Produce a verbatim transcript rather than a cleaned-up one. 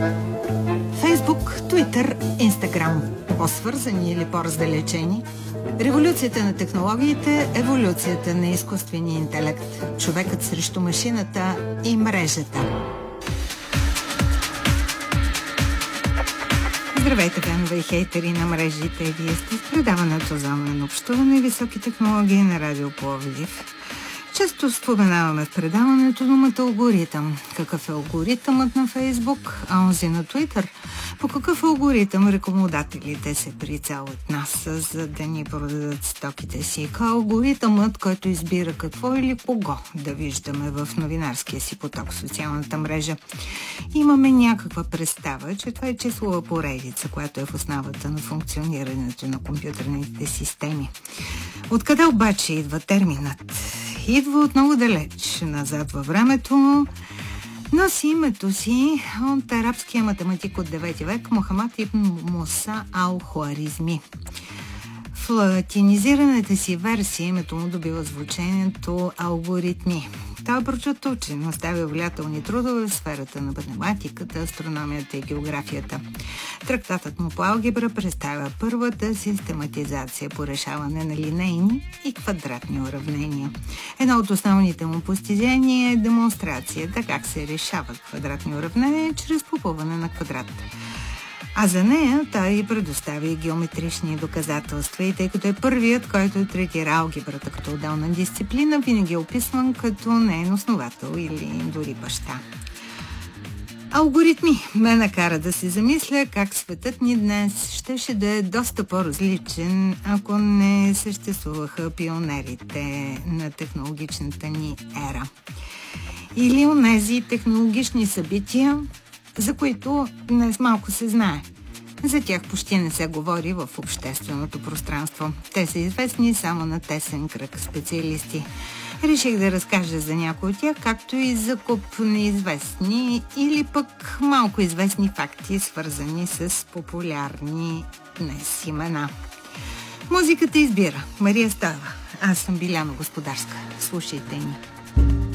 Фейсбук, Туитър, Инстаграм. По-свързани или по-раздалечени? Революцията на технологиите, еволюцията на изкуствения интелект, човекът срещу машината и мрежата. Здравейте, фенове и хейтери на мрежите. Вие сте в предаването за онлайн общуване и високи технологии на Радио Пловдив. Често споменаваме в предаването думата алгоритъм. Какъв е алгоритъмът на Фейсбук, а онзи на Туитър? По какъв алгоритъм рекламодателите се прицелват нас, за да ни продадат стоките си? Кой е алгоритъмът, който избира какво или кого да виждаме в новинарския си поток в социалната мрежа? Имаме някаква представа, че това е числова поредица, която е в основата на функционирането на компютърните системи. Откъде обаче идва терминът? Идва от много далеч назад във времето. Носи името си от арабския математик от девети век Мохамад ибн Муса ал-Хуаризми. В латинизираната си версия името му добива звучението алгоритми. Той е прочут учен, оставя влиятелни трудове в сферата на математиката, астрономията и географията. Трактатът му по алгебра представя първата систематизация по решаване на линейни и квадратни уравнения. Едно от основните му постижения е демонстрацията как се решават квадратни уравнения чрез попълване на квадрат. А за нея той предоставя и геометрични доказателства и тъй като е първият, който третира алгебрата като отделна дисциплина, винаги е описван като неин основател или дори баща. Алгоритми ме накара да се замисля как светът ни днес щеше да е доста по-различен, ако не съществуваха пионерите на технологичната ни ера. Или онези технологични събития, за които днес малко се знае. За тях почти не се говори в общественото пространство. Те са известни само на тесен кръг специалисти. Реших да разкажа за някои от тях, както и за куп неизвестни или пък малко известни факти, свързани с популярни днес имена. Музиката избира Мария Стоева. Аз съм Биляна Господарска. Слушайте ни.